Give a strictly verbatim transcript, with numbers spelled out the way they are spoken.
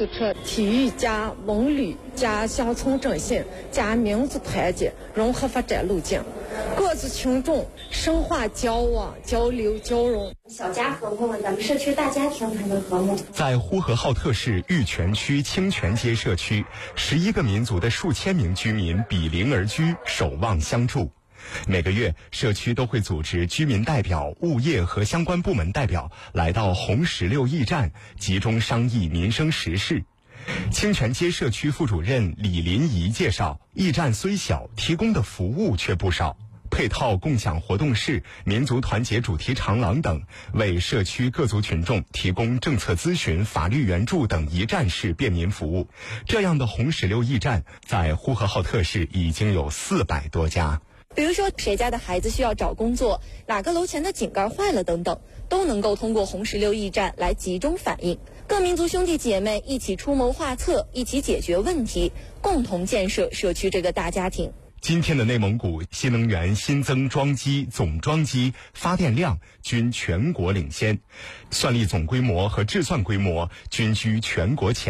支持体育加文旅加乡村振兴加民族团结融合发展路径，各族群众深化交往交流交融， 小家和睦，咱们社区大家庭才能和睦。 在呼和浩特市玉泉区清泉街社区，十一个民族的数千名居民比邻而居，守望相助。每个月，社区都会组织居民代表、物业和相关部门代表来到红石榴驿站，集中商议民生时事。清泉街社区副主任李林怡介绍，驿站虽小，提供的服务却不少。配套共享活动室、民族团结主题长廊等，为社区各族群众提供政策咨询、法律援助等一站式便民服务。这样的红石榴驿站在呼和浩特市已经有四百多家。 比如说谁家的孩子需要找工作，哪个楼前的井盖坏了等等，都能够通过红石榴驿站来集中反映。各民族兄弟姐妹一起出谋划策，一起解决问题，共同建设社区这个大家庭。 今天的内蒙古新能源新增装机、总装机、发电量均全国领先，算力总规模和制算规模均居全国前